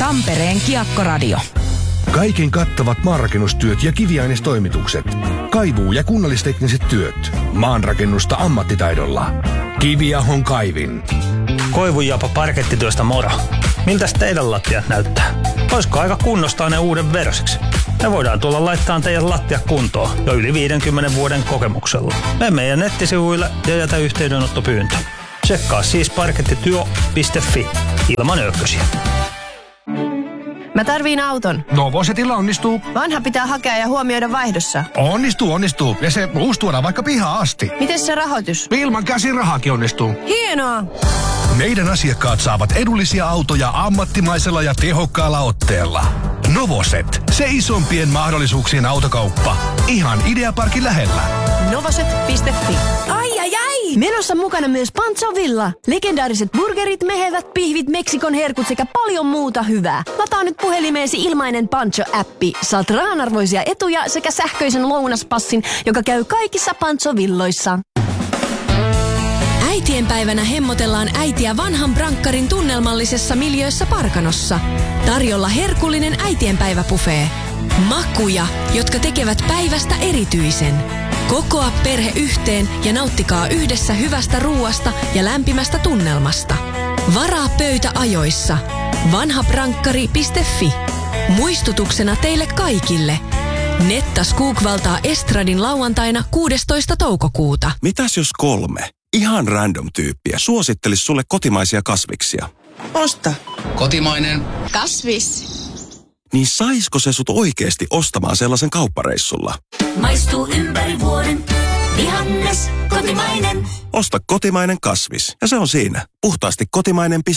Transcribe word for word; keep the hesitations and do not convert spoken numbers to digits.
Tampereen Kiekkoradio. Kaiken kattavat maanrakennustyöt ja kiviainestoimitukset. Kaivuu- ja kunnallistekniset työt. Maanrakennusta ammattitaidolla. Kiviahon kaivin. Koivujapa parkettityöstä moro. Miltäs teidän lattiat näyttää? Olisiko aika kunnostaa ne uuden versiksi? Me voidaan tulla laittaa teidän lattia kuntoon jo yli viidenkymmenen vuoden kokemuksella. Mene meidän nettisivuille ja jätä yhteydenottopyyntö. Tsekkaa siis parkettityö piste fi ilman ökkösiä. Mä tarviin auton. Novosetilla onnistuu. Vanha pitää hakea ja huomioida vaihdossa. Onnistuu, onnistuu. Ja se uusi tuodaan vaikka pihaan asti. Miten se rahoitus? Ilman käsirahakin onnistuu. Hienoa! Meidän asiakkaat saavat edullisia autoja ammattimaisella ja tehokkaalla otteella. Novoset, se isompien mahdollisuuksien autokauppa. Ihan Ideaparkin lähellä. Novoset piste fi. Ai ai ai! Menossa mukana myös Pancho Villa. Legendaariset burgerit, mehevät pihvit, Meksikon herkut sekä paljon muuta hyvää. Lataa nyt puhelimeesi ilmainen Pancho-appi. Saat rahanarvoisia etuja sekä sähköisen lounaspassin, joka käy kaikissa Pancho Villoissa. Äitienpäivänä hemmotellaan äitiä vanhan brankkarin tunnelmallisessa miljöössä Parkanossa. Tarjolla herkullinen äitienpäiväbuffet. Makuja, jotka tekevät päivästä erityisen. Kokoa perhe yhteen ja nauttikaa yhdessä hyvästä ruuasta ja lämpimästä tunnelmasta. Varaa pöytä ajoissa. vanhabrankkari piste fi. Muistutuksena teille kaikille. Netta Skoogvaltaa Estradin lauantaina kuudestoista toukokuuta. Mitäs jos kolme ihan random tyyppiä suosittelis sulle kotimaisia kasviksia? Osta. Kotimainen. Kasvis. Niin saisko se sut oikeesti ostamaan sellaisen kauppareissulla? Maistuu ympäri vuoden. Vihannes, kotimainen. Osta kotimainen kasvis ja se on siinä. Puhtaasti kotimainen piste